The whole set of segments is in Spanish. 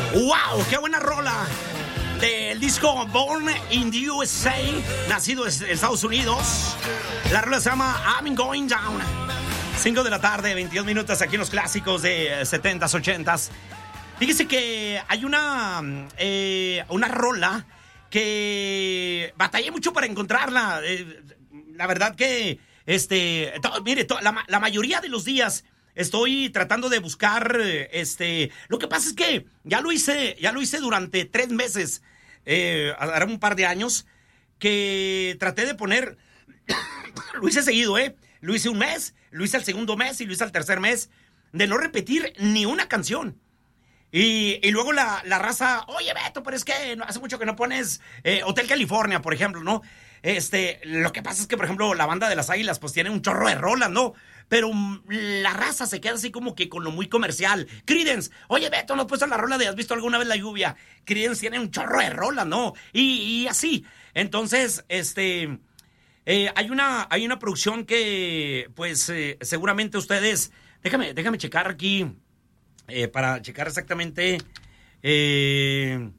¡Wow! ¡Qué buena rola! Del disco Born in the USA, nacido en Estados Unidos. La rola se llama I'm Going Down. 5 de la tarde, 22 minutos aquí en los clásicos de 70s, 80s. Fíjese que hay una rola que batallé mucho para encontrarla. La verdad que, mire, la mayoría de los días estoy tratando de buscar, lo que pasa es que ya lo hice durante 3 meses, hará un par de años, que traté de poner, lo hice seguido, lo hice un mes, lo hice al segundo mes y lo hice al tercer mes, de no repetir ni una canción. Y luego la raza, oye Beto, pero es que hace mucho que no pones Hotel California, por ejemplo, ¿no? Lo que pasa es que, por ejemplo, la banda de las Águilas, pues tiene un chorro de rolas, ¿no? Pero la raza se queda así como que con lo muy comercial. Creedence, oye Beto, ¿no has puesto la rola de ¿has visto alguna vez la lluvia? Creedence tiene un chorro de rolas, ¿no? Y así. Entonces, hay una producción que, pues, seguramente ustedes... Déjame checar aquí, para checar exactamente de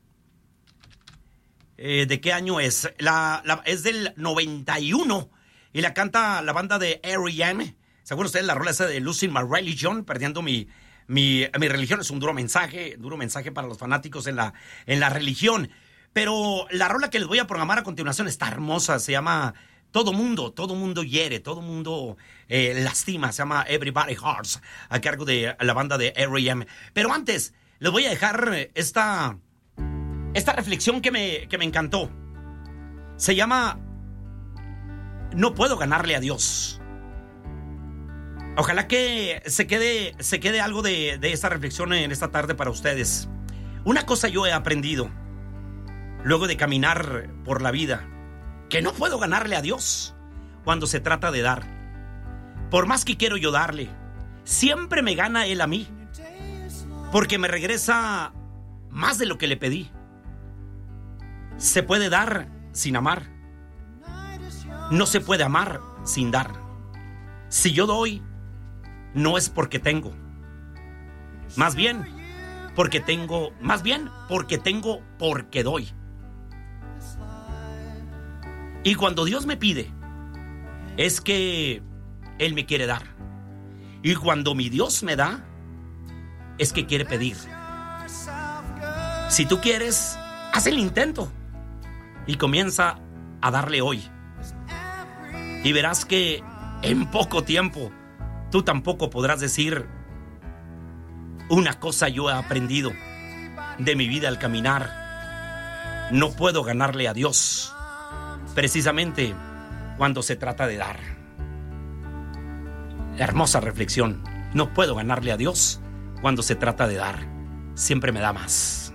qué año es. Es del 91 y la canta la banda de R.E.M. ¿Se acuerdan ustedes la rola esa de Losing My Religion? Perdiendo mi religión. Es un duro mensaje para los fanáticos en la religión. Pero la rola que les voy a programar a continuación está hermosa. Se llama Todo mundo hiere, todo mundo lastima. Se llama Everybody Hurts, a cargo de la banda de R.E.M. Pero antes, les voy a dejar esta reflexión que me encantó. Se llama No puedo ganarle a Dios. Ojalá que se quede algo de esta reflexión en esta tarde para ustedes. Una cosa yo he aprendido luego de caminar por la vida, que no puedo ganarle a Dios cuando se trata de dar. Por más que quiero yo darle, siempre me gana Él a mí, porque me regresa más de lo que le pedí. Se puede dar sin amar. No se puede amar sin dar. Si yo doy, no es porque tengo. Más bien porque tengo porque doy. Y cuando Dios me pide, es que Él me quiere dar. Y cuando mi Dios me da, es que quiere pedir. Si tú quieres, haz el intento y comienza a darle hoy. Y verás que en poco tiempo tú tampoco podrás decir: una cosa yo he aprendido de mi vida al caminar. No puedo ganarle a Dios, precisamente cuando se trata de dar. Hermosa reflexión. No puedo ganarle a Dios cuando se trata de dar. Siempre me da más.